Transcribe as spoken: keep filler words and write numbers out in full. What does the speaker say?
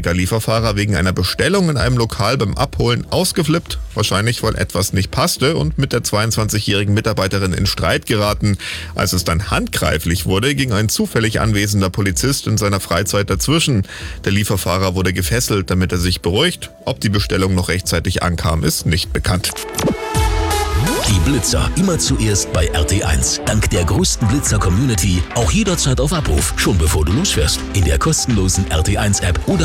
vierundzwanzigjähriger Lieferfahrer wegen einer Bestellung in einem Lokal beim Abholen ausgeflippt, wahrscheinlich weil etwas nicht passte, und mit der zweiundzwanzigjährigen Mitarbeiterin in Streit geraten. Als es dann handgreiflich wurde, ging ein zufällig anwesender Polizist in seiner Freizeit dazwischen. Der Lieferfahrer wurde gefesselt, damit er sich beruhigt. Ob die Bestellung noch rechtzeitig ankam, ist nicht bekannt. Die Blitzer immer zuerst bei R T eins. Dank der größten Blitzer-Community auch jederzeit auf Abruf, schon bevor du losfährst. In der kostenlosen R T eins App oder